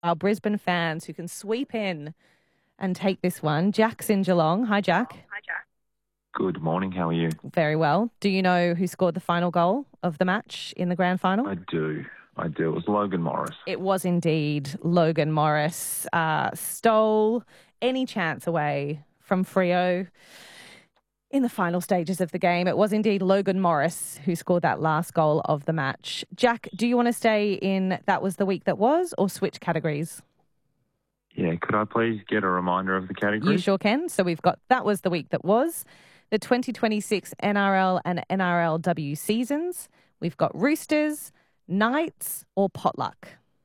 our Brisbane fans who can sweep in and take this one. Jack's in Geelong. Hi, Jack. Good morning. How are you? Very well. Do you know who scored the final goal of the match in the grand final? I do. It was Logan Morris. It was indeed Logan Morris. Stole any chance away from Freo in the final stages of the game. It was indeed Logan Morris who scored that last goal of the match. Jack, do you want to stay in That Was the Week That Was or switch categories? Yeah, could I please get a reminder of the category? You sure can. So we've got That Was the Week That Was, the 2026 NRL and NRLW seasons. We've got Roosters, Knights or Potluck.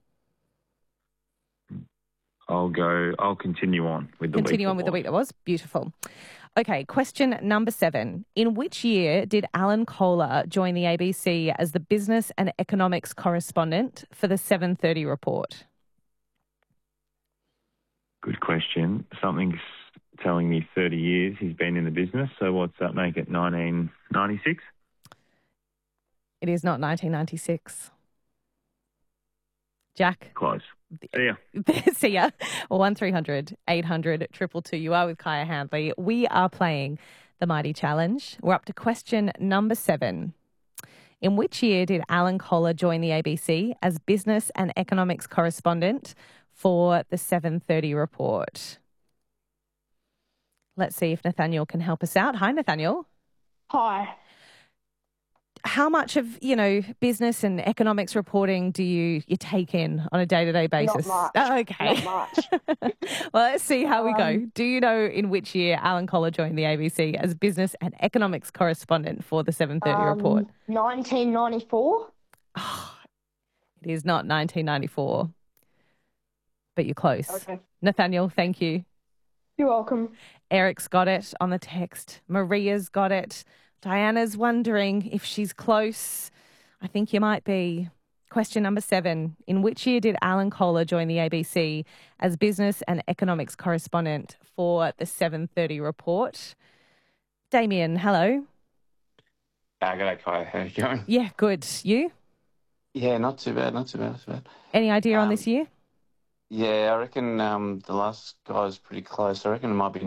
I'll continue on with the week that was. Beautiful. Okay, question number 7. In which year did Alan Kohler join the ABC as the business and economics correspondent for the 7:30 report? Good question. Something's telling me 30 years he's been in the business. So what's that make it, 1996? It is not 1996. Jack? Close. See ya. See ya. 1300 800 222. You are with Kaya Handley. We are playing the Mighty Challenge. We're up to question number 7. In which year did Alan Kohler join the ABC as business and economics correspondent for the 7:30 report? Let's see if Nathaniel can help us out. Hi, Nathaniel. Hi. How much of, business and economics reporting do you take in on a day-to-day basis? Not much. Oh, okay. Not much. Well, let's see how we go. Do you know in which year Alan Kohler joined the ABC as business and economics correspondent for the 7:30 report? 1994. It is not 1994, but you're close. Okay. Nathaniel, thank you. You're welcome. Eric's got it on the text. Maria's got it. Diana's wondering if she's close. I think you might be. Question number 7. In which year did Alan Kohler join the ABC as business and economics correspondent for the 7:30 report? Damien, hello. G'day, Kai. How you going? Yeah, good. You? Yeah, not too bad. Any idea on this year? Yeah, I reckon the last guy's pretty close. I reckon it might be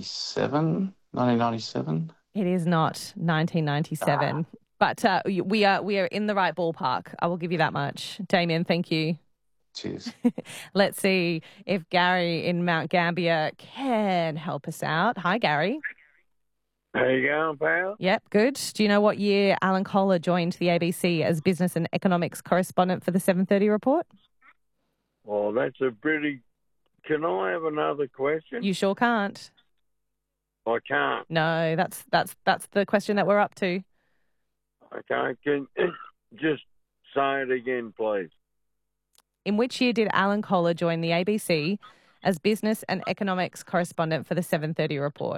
1997. It is not 1997, but we are in the right ballpark. I will give you that much. Damien, thank you. Cheers. Let's see if Gary in Mount Gambier can help us out. Hi, Gary. How you going, pal? Yep, good. Do you know what year Alan Kohler joined the ABC as business and economics correspondent for the 7:30 report? Well, that's a pretty... Can I have another question? You sure can't. I can't. No, that's the question that we're up to. Okay, can just say it again, please. In which year did Alan Kohler join the ABC as business and economics correspondent for the 7:30 report?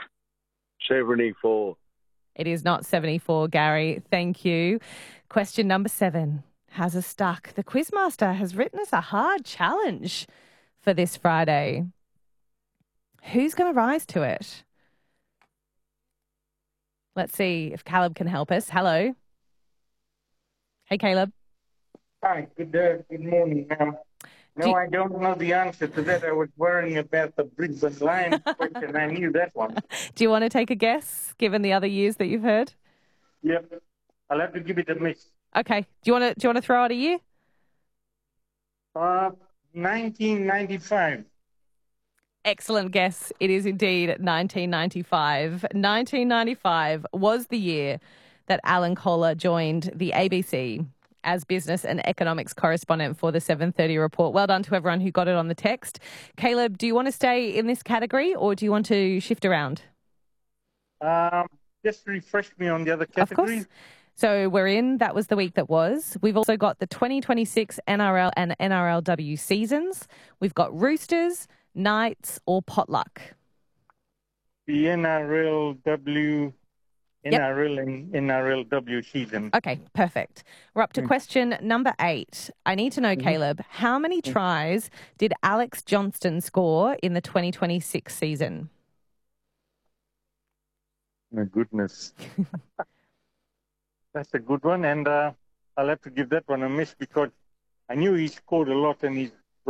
74. It is not 74, Gary. Thank you. Question number 7 has us stuck. The Quizmaster has written us a hard challenge for this Friday. Who's going to rise to it? Let's see if Caleb can help us. Hello. Hey, Caleb. Hi, good morning. I don't know the answer to that. I was worrying about the Brisbane Lions question. I knew that one. Do you want to take a guess, given the other years that you've heard? Yep. I'll have to give it a miss. Okay. Do you want to throw out a year? 1995. Excellent guess. It is indeed 1995. 1995 was the year that Alan Kohler joined the ABC as business and economics correspondent for the 7:30 report. Well done to everyone who got it on the text. Caleb, do you want to stay in this category or do you want to shift around? Just refresh me on the other categories. Of course. So we're in That Was the Week That Was. We've also got the 2026 NRL and NRLW seasons. We've got Roosters, Knights or Potluck. The NRLW and NRLW season. Okay, perfect. We're up to question number 8. I need to know, Caleb, how many tries did Alex Johnston score in the 2026 season? My goodness. That's a good one, and I'll have to give that one a miss because I knew he scored a lot and he's